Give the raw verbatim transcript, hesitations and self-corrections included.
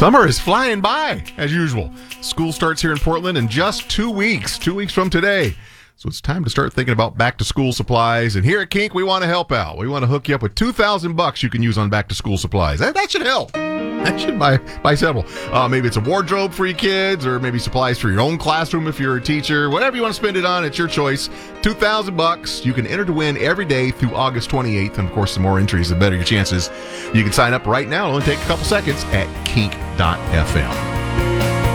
Summer is flying by, as usual. School starts here in Portland in just two weeks, two weeks from today. So it's time to start thinking about back-to-school supplies. And here at Kink, we want to help out. We want to hook you up with two thousand bucks you can use on back-to-school supplies. That, that should help. That should buy, buy several. Uh, maybe it's a wardrobe for your kids, or maybe supplies for your own classroom if you're a teacher. Whatever you want to spend it on, it's your choice. two thousand bucks. You can enter to win every day through August twenty-eighth. And, of course, the more entries, the better your chances. You can sign up right now. It'll only take a couple seconds at kink dot f m.